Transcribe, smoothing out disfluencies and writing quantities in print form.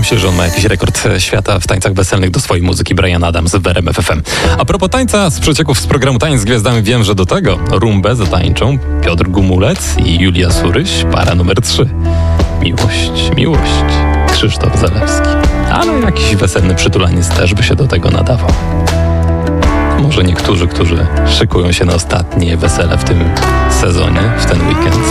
się, że on ma jakiś rekord świata w tańcach weselnych do swojej muzyki, Bryan Adams w RMF FM. A propos tańca z przecieków z programu Tańc z Gwiazdami, wiem, że do tego rumbę zatańczą Piotr Gumulec i Julia Suryś, para numer 3. Miłość, Krzysztof Zalewski. Ale jakiś weselny przytulaniec też by się do tego nadawał. Może niektórzy, którzy szykują się na ostatnie wesele w tym sezonie, w ten weekend,